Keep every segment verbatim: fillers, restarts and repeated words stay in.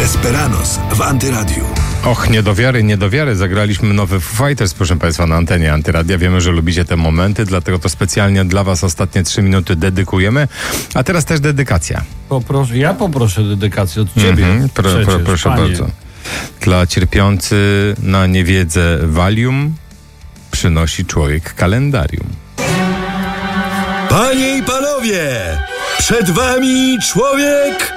Desperados w Antyradiu. Och, niedowiary, niedowiary. Zagraliśmy nowy Foo Fighters, proszę Państwa, na antenie Antyradia. Wiemy, że lubicie te momenty, dlatego to specjalnie dla Was ostatnie trzy minuty dedykujemy. A teraz też dedykacja. Poproszę, ja poproszę dedykację od Ciebie. Mhm, pro, przecież, pro, proszę panie. bardzo. Dla cierpiący na niewiedzę Valium przynosi człowiek kalendarium. Panie i panowie, przed wami człowiek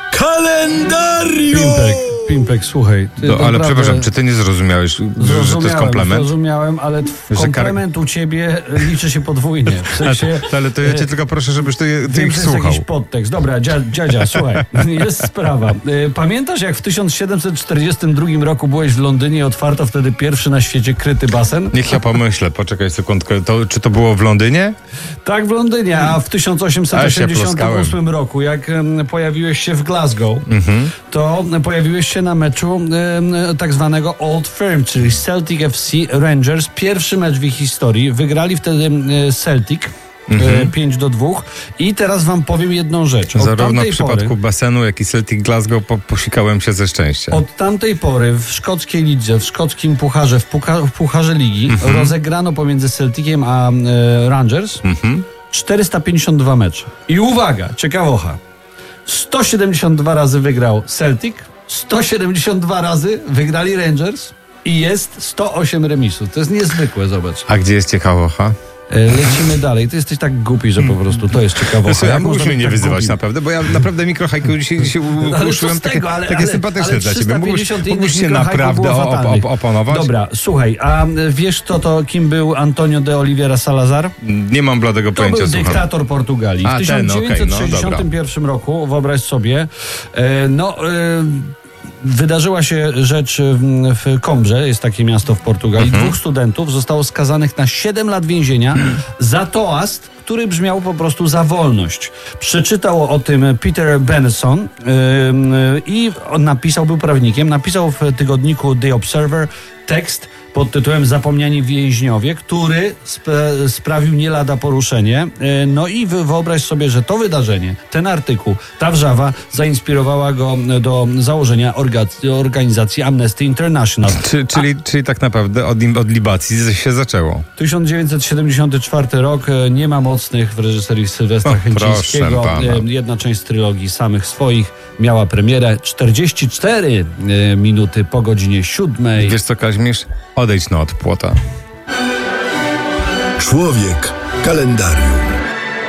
kalendarium! Pimpek, Pimpek, słuchaj. Ty No, ale naprawdę- przepraszam, czy Ty nie zrozumiałeś, że to jest Zrozumiałem, komplement? Zrozumiałem, ale t- Że kar- komplement u Ciebie liczy się podwójnie. W sensie, To, ale to ja Cię e, tylko proszę, żebyś Ty, ty Wiem, ich że jest słuchał. jakiś podtekst. Dobra, dzia, dziadzia, słuchaj, jest sprawa. Y, Pamiętasz, jak w tysiąc siedemset czterdziestym drugim roku byłeś w Londynie i otwarto wtedy pierwszy na świecie kryty basen? Niech ja pomyślę, poczekaj sekundkę. To, czy to było w Londynie? Tak, w Londynie, a w tysiąc osiemset osiemdziesiątym ósmym ploskałem. roku, jak em, pojawiłeś się w Glasgow, Mhm. to pojawiłeś się na meczu em, tak zwanego Old Firm, czyli Celtic F C Rangers. Pierwszy mecz w ich historii. Wygrali wtedy em, Celtic Mhm. pięć do dwóch. I teraz wam powiem jedną rzecz. Od Zarówno w tamtej przypadku pory, basenu, jak i Celtic Glasgow po, posikałem się ze szczęścia. Od tamtej pory w szkockiej lidze, w szkockim pucharze, w, puka, w pucharze ligi Mhm. rozegrano pomiędzy Celticiem a e, Rangers Mhm. czterysta pięćdziesiąt dwa mecze. I uwaga, ciekawocha. sto siedemdziesiąt dwa razy wygrał Celtic, sto siedemdziesiąt dwa razy wygrali Rangers i jest sto osiem remisów. To jest niezwykłe, zobacz. A gdzie jest ciekawocha? E, Lecimy dalej. Ty jesteś tak głupi, że po prostu to jest ciekawocha. Słuchaj, Jak mógłbyś można mnie być nie tak wyzywać głupi? naprawdę, bo ja naprawdę mikrohajku dzisiaj, dzisiaj u- Ale co uszyłem z takie, tego, ale, takie ale, sympatyczne ale dla Ciebie. Mógłbyś, trzysta pięćdziesiąt mógłbyś się innych naprawdę mikrohajków było op, op, fatalnych. oponować? Dobra, słuchaj, a wiesz kto to, kim był Antonio de Oliveira Salazar? Nie mam bladego To pojęcia, był słucham. dyktator Portugalii. A, W ten, okej, no, tysiąc dziewięćset sześćdziesiątym pierwszym roku, wyobraź sobie, e, no... E, wydarzyła się rzecz w, w Combrze, jest takie miasto w Portugalii. Mhm. Dwóch studentów zostało skazanych na siedem lat więzienia za toast, który brzmiał po prostu za wolność. Przeczytał o tym Peter Benson yy, yy, i on napisał, był prawnikiem, napisał w tygodniku The Observer tekst pod tytułem Zapomniani więźniowie, który sp- sprawił nie lada poruszenie. Yy, No i wy- wyobraź sobie, że to wydarzenie, ten artykuł, ta wrzawa zainspirowała go do założenia orga- organizacji Amnesty International. Czy, czyli, czyli tak naprawdę od, im- od libacji się zaczęło. tysiąc dziewięćset siedemdziesiąty czwarty rok, e, nie ma mocnych w reżyserii Sylwestra O, Chęcińskiego. proszę pana. E, Jedna część z trylogii samych swoich miała premierę czterdzieści cztery e, minuty po godzinie siódmej. Wiesz co, Kaźmierz? Odejdź no od płota. Człowiek kalendarium.